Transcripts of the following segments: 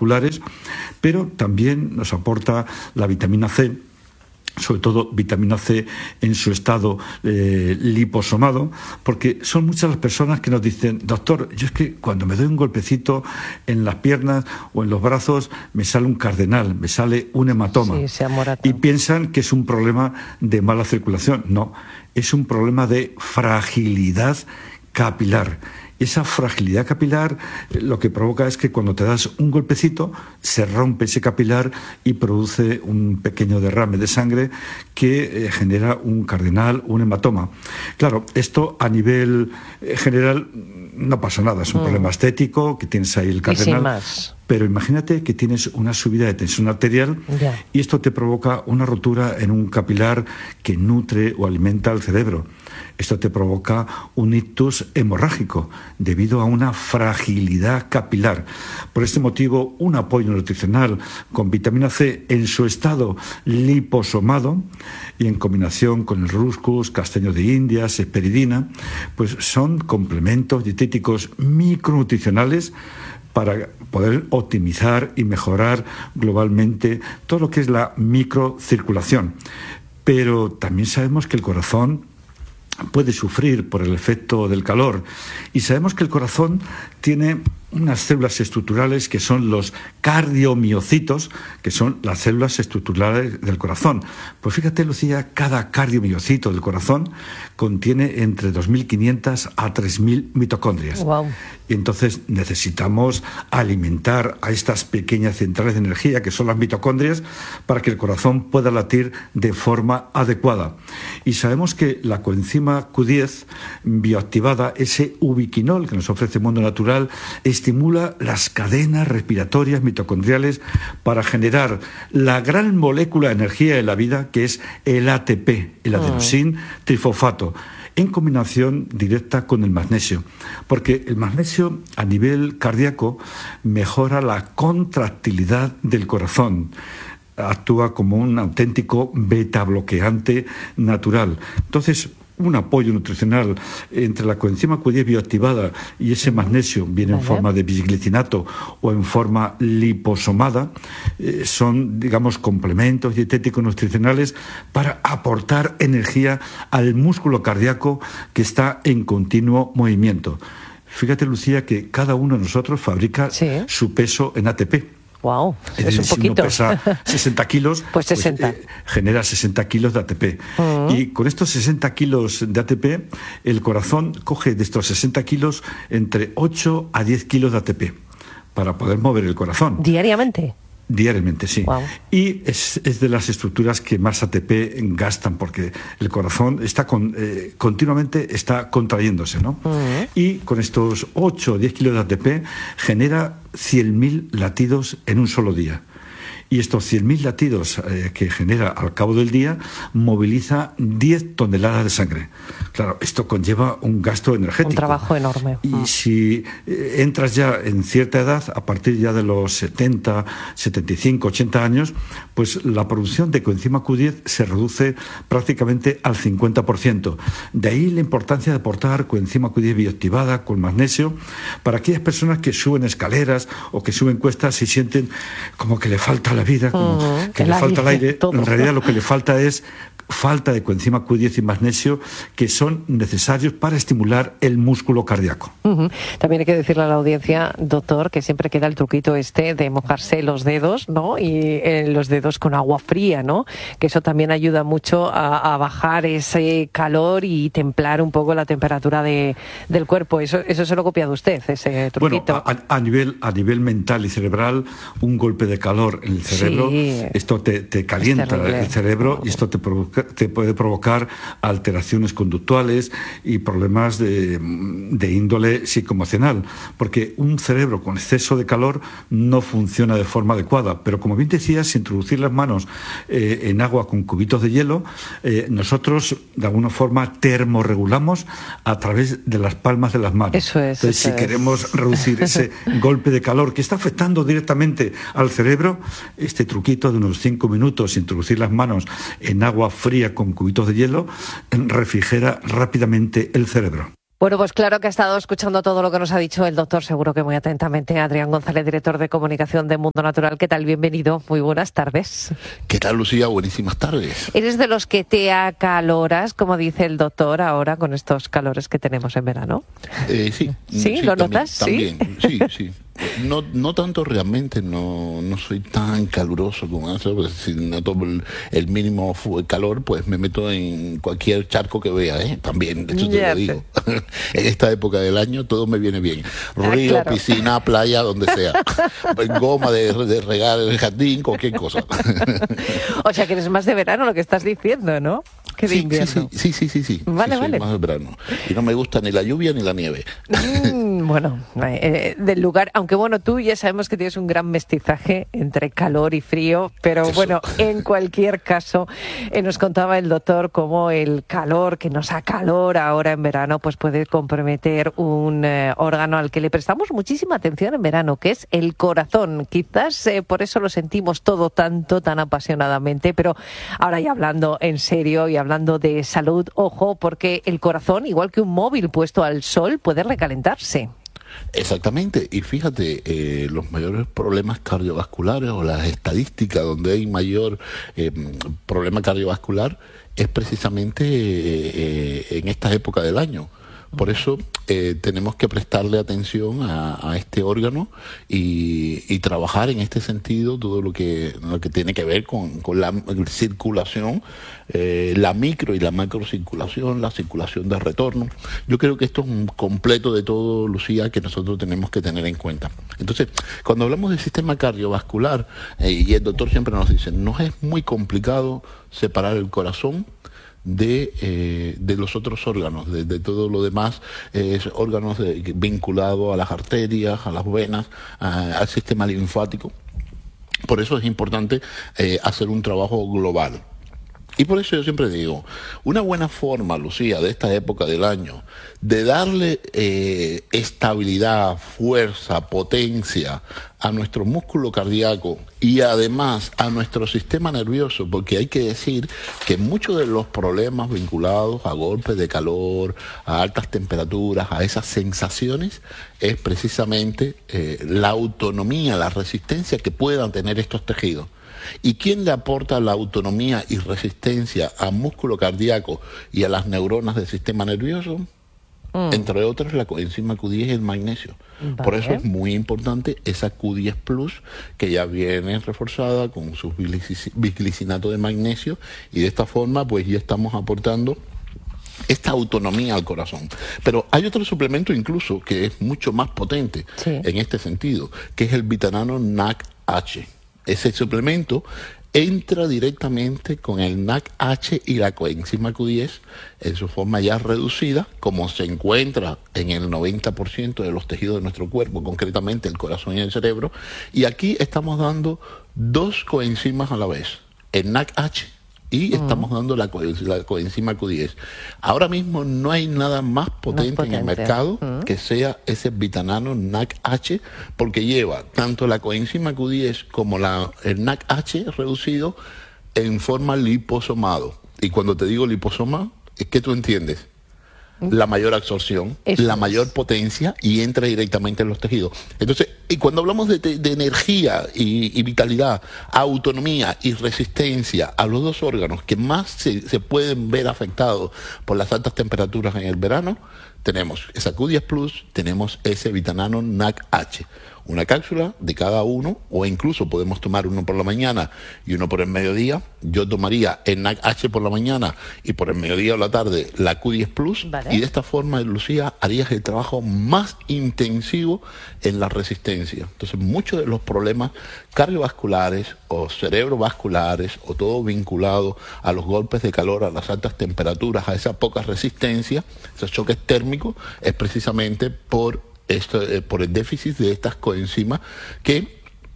cardiovasculares, pero también nos aporta la vitamina C, sobre todo vitamina C en su estado liposomado, porque son muchas las personas que nos dicen: doctor, yo es que cuando me doy un golpecito en las piernas o en los brazos me sale un cardenal, me sale un hematoma, sí, se amorata. Y piensan que es un problema de mala circulación. No, es un problema de fragilidad capilar. Esa fragilidad capilar lo que provoca es que cuando te das un golpecito se rompe ese capilar y produce un pequeño derrame de sangre que genera un cardenal, un hematoma. Claro, esto a nivel general no pasa nada, es un problema estético, que tienes ahí el cardenal. Y sin más. Pero imagínate que tienes una subida de tensión arterial y esto te provoca una rotura en un capilar que nutre o alimenta al cerebro. Esto te provoca un ictus hemorrágico debido a una fragilidad capilar. Por este motivo, un apoyo nutricional con vitamina C en su estado liposomado y en combinación con el rúscus, castaño de Indias, esperidina, pues son complementos dietéticos micronutricionales para poder optimizar y mejorar globalmente todo lo que es la microcirculación. Pero también sabemos que el corazón puede sufrir por el efecto del calor y sabemos que el corazón tiene unas células estructurales que son los cardiomiocitos, que son las células estructurales del corazón. Pues fíjate, Lucía, cada cardiomiocito del corazón contiene entre 2.500 a 3.000 mitocondrias. Wow. Y entonces necesitamos alimentar a estas pequeñas centrales de energía, que son las mitocondrias, para que el corazón pueda latir de forma adecuada. Y sabemos que la coenzima Q10 bioactivada, ese ubiquinol que nos ofrece el mundo natural, estimula las cadenas respiratorias mitocondriales para generar la gran molécula de energía de la vida, que es el ATP, el adenosín trifosfato, en combinación directa con el magnesio, porque el magnesio a nivel cardíaco mejora la contractilidad del corazón, actúa como un auténtico beta bloqueante natural. Entonces, un apoyo nutricional entre la coenzima Q10 bioactivada y ese magnesio, viene en forma de bisglicinato o en forma liposomada, son, digamos, complementos dietéticos nutricionales para aportar energía al músculo cardíaco que está en continuo movimiento. Fíjate, Lucía, que cada uno de nosotros fabrica su peso en ATP. Wow, es un poquito. Si uno pesa 60 kilos, pues 60. Genera 60 kilos de ATP. Y con estos 60 kilos de ATP, el corazón coge de estos 60 kilos entre 8 a 10 kilos de ATP para poder mover el corazón. ¿Diariamente? Diariamente, sí. Wow. Y es de las estructuras que más ATP gastan, porque el corazón está continuamente está contrayéndose, ¿no? Y con estos 8 o 10 kilos de ATP genera 100.000 latidos en un solo día. Y estos 100.000 latidos que genera al cabo del día moviliza 10 toneladas de sangre. Claro, esto conlleva un gasto energético. Un trabajo enorme. Y si entras ya en cierta edad, a partir ya de los 70, 75, 80 años, pues la producción de coenzima Q10 se reduce prácticamente al 50%. De ahí la importancia de aportar coenzima Q10 bioactivada con magnesio para aquellas personas que suben escaleras o que suben cuestas y sienten como que le falta la vida, como que le falta el aire. Todo. En realidad lo que le falta es falta de coenzima Q10 y magnesio, que son necesarios para estimular el músculo cardíaco. También hay que decirle a la audiencia, doctor, que siempre queda el truquito de mojarse los dedos, ¿no? Y los dedos con agua fría, ¿no? Que eso también ayuda mucho a bajar ese calor y templar un poco la temperatura del cuerpo. Eso se lo ha copiado usted, ese truquito. Bueno, a nivel mental y cerebral, un golpe de calor en el cerebro, esto te calienta el cerebro y esto te puede provocar alteraciones conductuales y problemas de índole psicoemocional, porque un cerebro con exceso de calor no funciona de forma adecuada. Pero como bien decías, introducir las manos en agua con cubitos de hielo, nosotros de alguna forma termorregulamos a través de las palmas de las manos. Eso es. Entonces, si queremos reducir ese golpe de calor que está afectando directamente al cerebro, este truquito de unos 5 minutos, introducir las manos en agua fría con cubitos de hielo, refrigera rápidamente el cerebro. Bueno, pues claro que ha estado escuchando todo lo que nos ha dicho el doctor, seguro que muy atentamente. Adrián González, director de comunicación de Mundo Natural. ¿Qué tal? Bienvenido. Muy buenas tardes. ¿Qué tal, Lucía? Buenísimas tardes. ¿Eres de los que te acaloras, como dice el doctor, ahora con estos calores que tenemos en verano? Sí. ¿Sí? ¿Lo notas? También, sí. No tanto realmente, no soy tan caluroso como eso, pues si noto el mínimo calor, pues me meto en cualquier charco que vea, también, de hecho te lo digo. En esta época del año todo me viene bien. Río, claro. Piscina, playa, donde sea. Goma de regar el jardín, cualquier cosa. O sea que eres más de verano lo que estás diciendo, ¿no? Que de invierno. Sí. Vale. Más de verano. Y no me gusta ni la lluvia ni la nieve. Bueno, del lugar, aunque bueno, tú ya sabemos que tienes un gran mestizaje entre calor y frío, pero eso. Bueno, en cualquier caso, nos contaba el doctor cómo el calor que nos acalora ahora en verano, pues puede comprometer un órgano al que le prestamos muchísima atención en verano, que es el corazón. Quizás por eso lo sentimos todo tan apasionadamente, pero ahora ya hablando en serio y hablando de salud, ojo, porque el corazón, igual que un móvil puesto al sol, puede recalentarse. Exactamente, y fíjate, los mayores problemas cardiovasculares o las estadísticas donde hay mayor problema cardiovascular es precisamente en esta época del año. Por eso tenemos que prestarle atención a este órgano y trabajar en este sentido todo lo que tiene que ver con la circulación, la micro y la macrocirculación, la circulación de retorno. Yo creo que esto es un completo de todo, Lucía, que nosotros tenemos que tener en cuenta. Entonces, cuando hablamos del sistema cardiovascular, y el doctor siempre nos dice, no es muy complicado separar el corazón de los otros órganos, de todo lo demás, órganos vinculados a las arterias, a las venas, al sistema linfático. Por eso es importante hacer un trabajo global. Y por eso yo siempre digo, una buena forma, Lucía, de esta época del año, de darle estabilidad, fuerza, potencia a nuestro músculo cardíaco y además a nuestro sistema nervioso, porque hay que decir que muchos de los problemas vinculados a golpes de calor, a altas temperaturas, a esas sensaciones, es precisamente la autonomía, la resistencia que puedan tener estos tejidos. ¿Y quién le aporta la autonomía y resistencia al músculo cardíaco y a las neuronas del sistema nervioso? Entre otras, la coenzima Q10 y el magnesio. Vale. Por eso es muy importante esa Q10 Plus, que ya viene reforzada con su bisglicinato de magnesio, y de esta forma pues ya estamos aportando esta autonomía al corazón. Pero hay otro suplemento incluso que es mucho más potente en este sentido, que es el Vitanano NAC-H. Ese suplemento entra directamente con el NAC-H y la coenzima Q10 en su forma ya reducida, como se encuentra en el 90% de los tejidos de nuestro cuerpo, concretamente el corazón y el cerebro. Y aquí estamos dando dos coenzimas a la vez, el NAC-H y estamos dando la coenzima Q10. Ahora mismo no hay nada más potente en el mercado que sea ese Vitanano NAC-H, porque lleva tanto la coenzima Q10 como el NAC-H reducido en forma liposomado. Y cuando te digo liposoma, es que tú entiendes. La mayor absorción, la mayor potencia, y entra directamente en los tejidos. Entonces, y cuando hablamos de energía y vitalidad, autonomía y resistencia a los dos órganos que más se pueden ver afectados por las altas temperaturas en el verano, tenemos esa Q10 Plus, tenemos ese Vitanano NAC-H. Una cápsula de cada uno, o incluso podemos tomar uno por la mañana y uno por el mediodía. Yo tomaría el NAC-H por la mañana y por el mediodía o la tarde la Q10 Plus. Vale. Y de esta forma, Lucía, harías el trabajo más intensivo en la resistencia. Entonces, muchos de los problemas cardiovasculares o cerebrovasculares o todo vinculado a los golpes de calor, a las altas temperaturas, a esa poca resistencia, esos choques térmicos, es precisamente por el déficit de estas coenzimas que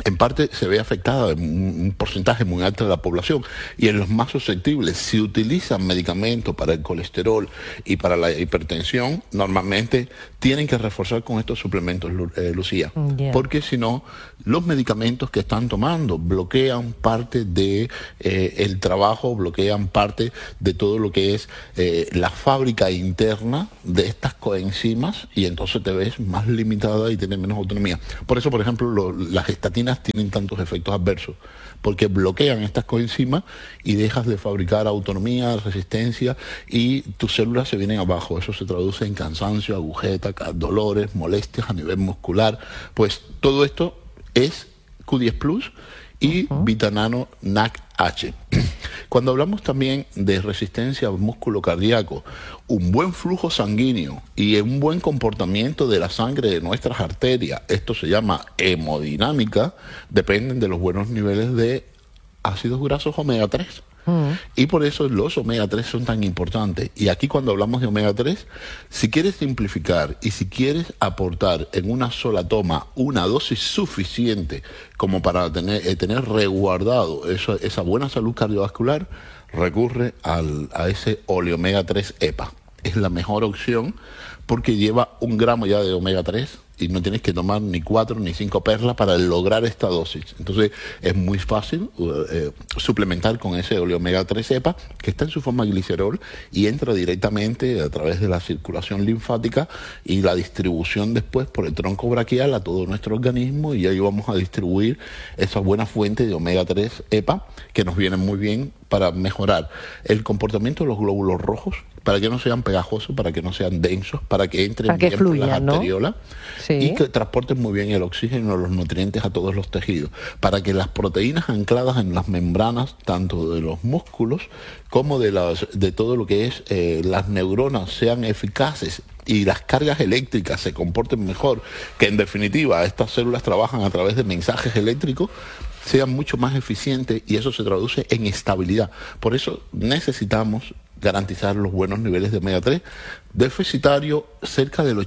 en parte se ve afectada en un porcentaje muy alto de la población, y en los más susceptibles, si utilizan medicamentos para el colesterol y para la hipertensión, normalmente tienen que reforzar con estos suplementos, Lucía, porque si no, los medicamentos que están tomando bloquean parte de el trabajo, bloquean parte de todo lo que es la fábrica interna de estas coenzimas, y entonces te ves más limitada y tienes menos autonomía. Por eso, por ejemplo, las estatinas tienen tantos efectos adversos, porque bloquean estas coenzimas y dejas de fabricar autonomía, resistencia, y tus células se vienen abajo. Eso se traduce en cansancio, agujeta, dolores, molestias a nivel muscular. Pues todo esto es Q10 Plus y Vitanano NAC-H. Cuando hablamos también de resistencia al músculo cardíaco, un buen flujo sanguíneo y un buen comportamiento de la sangre de nuestras arterias, esto se llama hemodinámica, dependen de los buenos niveles de ácidos grasos omega 3. Y por eso los omega 3 son tan importantes. Y aquí, cuando hablamos de omega 3, si quieres simplificar y si quieres aportar en una sola toma una dosis suficiente como para tener resguardado esa buena salud cardiovascular, recurre a ese oleomega 3 EPA. Es la mejor opción porque lleva 1 gramo ya de omega 3 y no tienes que tomar ni 4 ni 5 perlas para lograr esta dosis. Entonces es muy fácil suplementar con ese oleomega 3 EPA, que está en su forma glicerol y entra directamente a través de la circulación linfática y la distribución después por el tronco braquial a todo nuestro organismo, y ahí vamos a distribuir esa buena fuente de omega 3 EPA que nos viene muy bien para mejorar el comportamiento de los glóbulos rojos, para que no sean pegajosos, para que no sean densos, para que entren bien por las arteriolas, ¿no? Y que transporten muy bien el oxígeno, los nutrientes a todos los tejidos, para que las proteínas ancladas en las membranas, tanto de los músculos como de todo lo que es las neuronas, sean eficaces y las cargas eléctricas se comporten mejor, que en definitiva estas células trabajan a través de mensajes eléctricos, sean mucho más eficientes, y eso se traduce en estabilidad. Por eso necesitamos garantizar los buenos niveles de omega 3. Deficitario, cerca del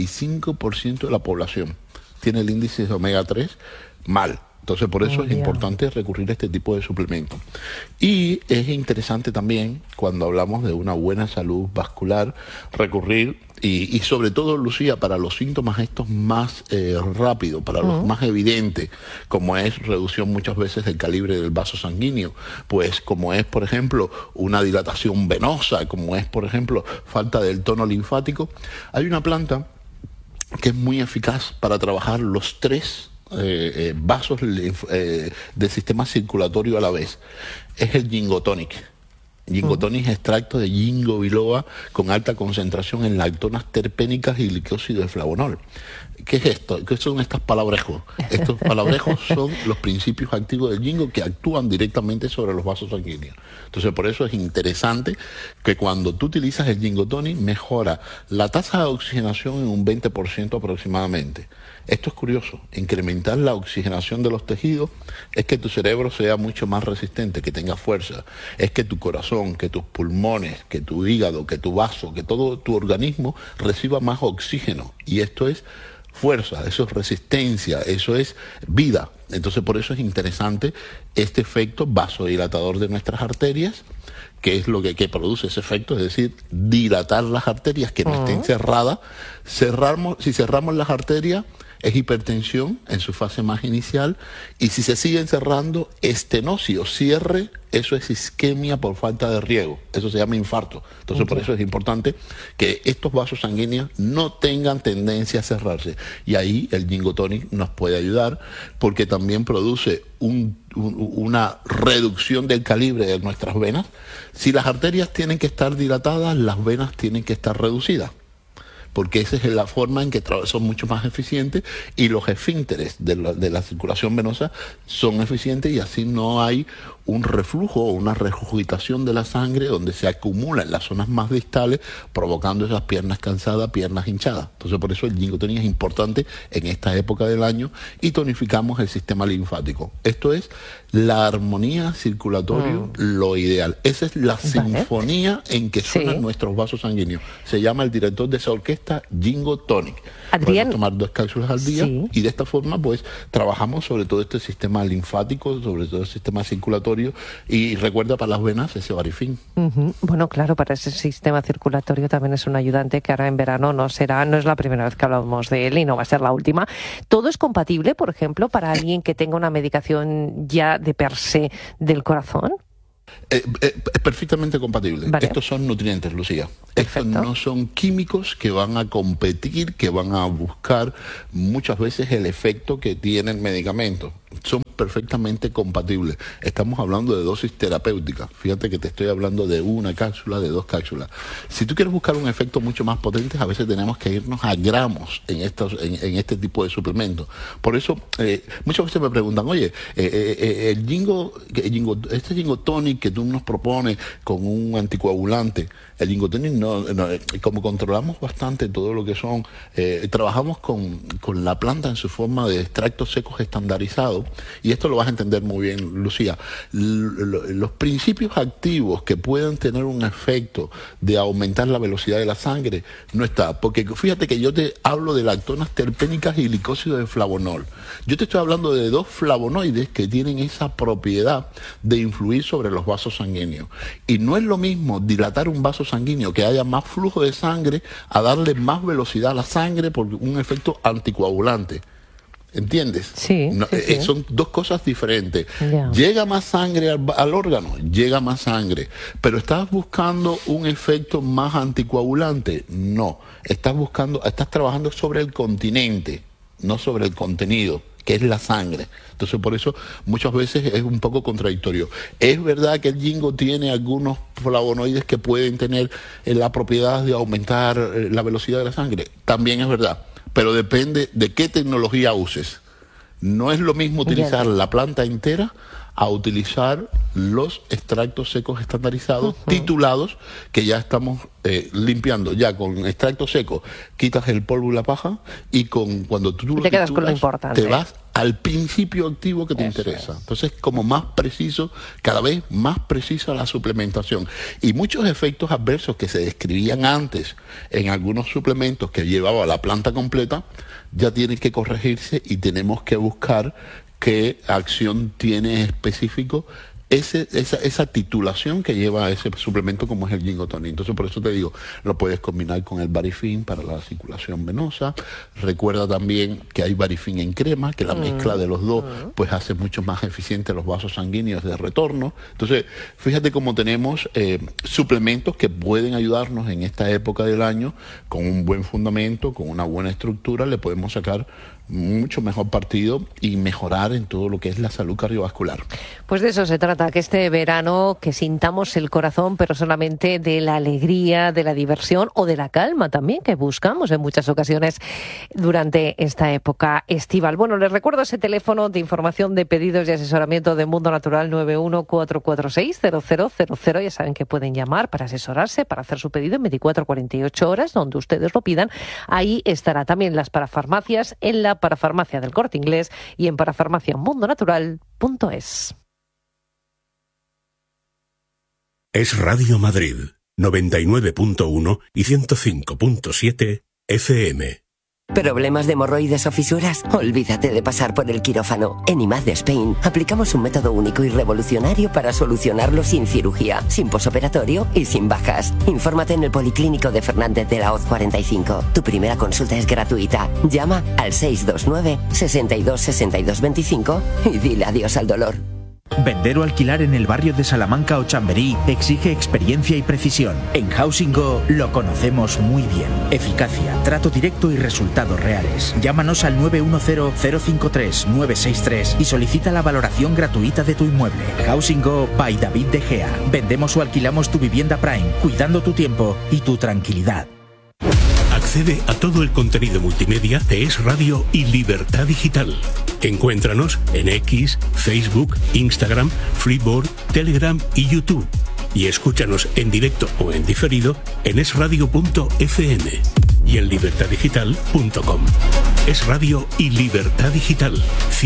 85% de la población tiene el índice de omega 3 mal. Entonces, por eso es importante recurrir a este tipo de suplementos. Y es interesante también, cuando hablamos de una buena salud vascular, recurrir, y sobre todo, Lucía, para los síntomas estos más rápidos, para los más evidentes, como es reducción muchas veces del calibre del vaso sanguíneo, pues como es, por ejemplo, una dilatación venosa, como es, por ejemplo, falta del tono linfático, hay una planta que es muy eficaz para trabajar los 3 vasos del sistema circulatorio a la vez. Es el Ginkgo Tonic. Ginkgo Tonic es extracto de Ginkgo biloba con alta concentración en lactonas terpénicas y glicósido de flavonol. ¿Qué es esto? ¿Qué son estos palabrejos? Estos palabrejos son los principios activos del Ginkgo que actúan directamente sobre los vasos sanguíneos. Entonces, por eso es interesante que cuando tú utilizas el Ginkgo Tonic, mejora la tasa de oxigenación en un 20% aproximadamente. Esto es curioso, incrementar la oxigenación de los tejidos es que tu cerebro sea mucho más resistente, que tenga fuerza, es que tu corazón, que tus pulmones, que tu hígado, que tu vaso, que todo tu organismo reciba más oxígeno, y esto es fuerza, eso es resistencia, eso es vida. Entonces, por eso es interesante este efecto vasodilatador de nuestras arterias, que es lo que produce ese efecto, es decir, dilatar las arterias, que no estén cerradas. Si cerramos las arterias, es hipertensión en su fase más inicial, y si se siguen cerrando, estenosis o cierre, eso es isquemia por falta de riego, eso se llama infarto. Entonces, por eso es importante que estos vasos sanguíneos no tengan tendencia a cerrarse, y ahí el Ginkgo Tonic nos puede ayudar, porque también produce una reducción del calibre de nuestras venas. Si las arterias tienen que estar dilatadas, las venas tienen que estar reducidas, porque esa es la forma en que son mucho más eficientes, y los esfínteres de la circulación venosa son eficientes, y así no hay un reflujo o una regurgitación de la sangre donde se acumula en las zonas más distales, provocando esas piernas cansadas, piernas hinchadas. Entonces, por eso el Ginkgo Tonic es importante en esta época del año, y tonificamos el sistema linfático. Esto es la armonía circulatoria, lo ideal. Esa es la sinfonía en que suenan nuestros vasos sanguíneos. Se llama el director de esa orquesta ingesta Jingo Tonic. Adrián, podemos tomar 2 cápsulas al día, sí, y de esta forma pues trabajamos sobre todo este sistema linfático, sobre todo el sistema circulatorio, y recuerda para las venas ese Barifin. Bueno, claro, para ese sistema circulatorio también es un ayudante que ahora en verano no es la primera vez que hablamos de él y no va a ser la última. ¿Todo es compatible, por ejemplo, para alguien que tenga una medicación ya de per se del corazón? Es perfectamente compatible. Vale. Estos son nutrientes, Lucía. Perfecto. Estos no son químicos que van a competir, que van a buscar muchas veces el efecto que tiene el medicamento. Son perfectamente compatibles. Estamos hablando de dosis terapéuticas. Fíjate que te estoy hablando de 1 cápsula, de 2 cápsulas. Si tú quieres buscar un efecto mucho más potente, a veces tenemos que irnos a gramos en este tipo de suplementos. Por eso, muchas veces me preguntan, oye, este Jingo Tonic que tú nos propones con un anticoagulante, el Jingo Tonic no, como controlamos bastante todo lo que son, trabajamos con la planta en su forma de extractos secos estandarizados, y esto lo vas a entender muy bien, Lucía. Los principios activos que puedan tener un efecto de aumentar la velocidad de la sangre no está, porque fíjate que yo te hablo de lactonas terpénicas y glicósido de flavonol. Yo te estoy hablando de 2 flavonoides que tienen esa propiedad de influir sobre los vasos sanguíneos. Y no es lo mismo dilatar un vaso sanguíneo, que haya más flujo de sangre, a darle más velocidad a la sangre por un efecto anticoagulante. ¿Entiendes? Sí, sí. Son 2 cosas diferentes. Yeah. ¿Llega más sangre al órgano? Llega más sangre. ¿Pero estás buscando un efecto más anticoagulante? No. Estás trabajando sobre el continente, no sobre el contenido, que es la sangre. Entonces, por eso muchas veces es un poco contradictorio. Es verdad que el Jingo tiene algunos flavonoides que pueden tener la propiedad de aumentar la velocidad de la sangre. También es verdad. Pero depende de qué tecnología uses. No es lo mismo utilizar la planta entera a utilizar los extractos secos estandarizados, titulados, que ya estamos limpiando. Ya con extracto seco quitas el polvo y la paja, y cuando tú te quedas con lo importante. Te vas al principio activo que te interesa. Entonces, como más preciso, cada vez más precisa la suplementación. Y muchos efectos adversos que se describían antes en algunos suplementos que llevaba la planta completa, ya tienen que corregirse, y tenemos que buscar qué acción tiene específico esa titulación que lleva ese suplemento, como es el Jingo Tonic. Entonces, por eso te digo, lo puedes combinar con el Barifin para la circulación venosa. Recuerda también que hay Barifin en crema, que la mezcla de los dos pues hace mucho más eficiente los vasos sanguíneos de retorno. Entonces, fíjate cómo tenemos suplementos que pueden ayudarnos en esta época del año, con un buen fundamento, con una buena estructura, le podemos sacar mucho mejor partido y mejorar en todo lo que es la salud cardiovascular. Pues de eso se trata, que este verano que sintamos el corazón, pero solamente de la alegría, de la diversión o de la calma también, que buscamos en muchas ocasiones durante esta época estival. Bueno, les recuerdo ese teléfono de información de pedidos y asesoramiento de Mundo Natural, 914460000. Ya saben que pueden llamar para asesorarse, para hacer su pedido en 24-48 horas, donde ustedes lo pidan. Ahí estará también las parafarmacias, en la parafarmacia del Corte Inglés y en parafarmaciamundonatural.es. Es Radio Madrid, 99.1 y 105.7 FM. ¿Problemas de hemorroides o fisuras? Olvídate de pasar por el quirófano. En IMAD de Spain aplicamos un método único y revolucionario para solucionarlo sin cirugía, sin posoperatorio y sin bajas. Infórmate en el Policlínico de Fernández de la Hoz 45. Tu primera consulta es gratuita. Llama al 629 62 62 25 y dile adiós al dolor. Vender o alquilar en el barrio de Salamanca o Chamberí exige experiencia y precisión. En Housing Go lo conocemos muy bien. Eficacia, trato directo y resultados reales. Llámanos al 910-053-963 y solicita la valoración gratuita de tu inmueble. Housing Go by David De Gea. Vendemos o alquilamos tu vivienda Prime, cuidando tu tiempo y tu tranquilidad. Accede a todo el contenido multimedia de Es Radio y Libertad Digital. Encuéntranos en X, Facebook, Instagram, Freeboard, Telegram y YouTube. Y escúchanos en directo o en diferido en esradio.fm y en libertaddigital.com. Es Radio y Libertad Digital.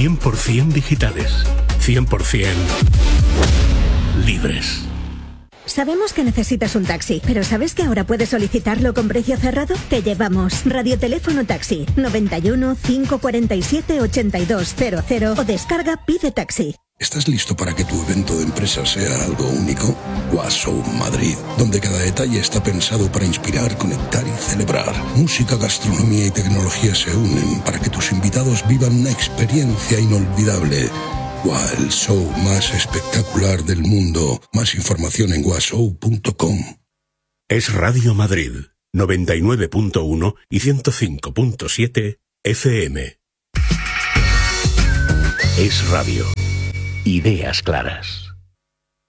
100% digitales. 100% libres. Sabemos que necesitas un taxi, pero ¿sabes que ahora puedes solicitarlo con precio cerrado? Te llevamos. Radioteléfono Taxi 91 547 8200 o descarga Pide Taxi. ¿Estás listo para que tu evento de empresa sea algo único? Washow Madrid, donde cada detalle está pensado para inspirar, conectar y celebrar. Música, gastronomía y tecnología se unen para que tus invitados vivan una experiencia inolvidable. El show más espectacular del mundo. Más información en washow.com. Es Radio Madrid, 99.1 y 105.7 FM. Es Radio. Ideas claras.